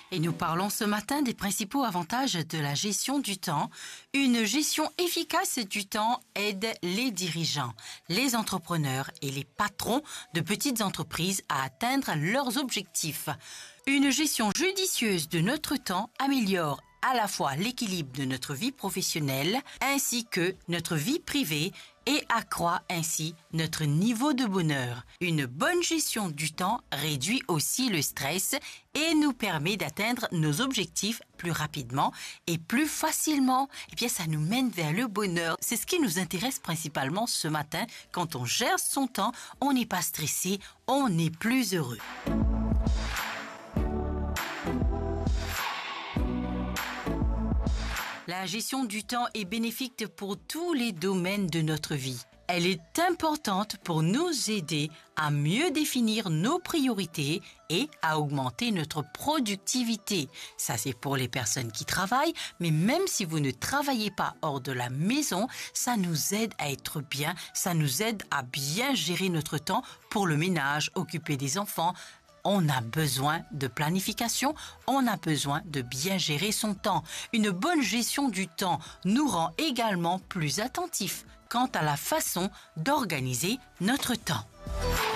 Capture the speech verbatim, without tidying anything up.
Et nous parlons ce matin des principaux avantages de la gestion du temps. Une gestion efficace du temps aide les dirigeants, les entrepreneurs et les patrons de petites entreprises à atteindre leurs objectifs. Une gestion judicieuse de notre temps améliore à la fois l'équilibre de notre vie professionnelle ainsi que notre vie privée et accroît ainsi notre niveau de bonheur. Une bonne gestion du temps réduit aussi le stress et nous permet d'atteindre nos objectifs plus rapidement et plus facilement. Et bien, ça nous mène vers le bonheur. C'est ce qui nous intéresse principalement ce matin. Quand on gère son temps, on n'est pas stressé, on est plus heureux. La gestion du temps est bénéfique pour tous les domaines de notre vie. Elle est importante pour nous aider à mieux définir nos priorités et à augmenter notre productivité. Ça, c'est pour les personnes qui travaillent, mais même si vous ne travaillez pas hors de la maison, ça nous aide à être bien, ça nous aide à bien gérer notre temps pour le ménage, occuper des enfants. On a besoin de planification, on a besoin de bien gérer son temps. Une bonne gestion du temps nous rend également plus attentifs quant à la façon d'organiser notre temps.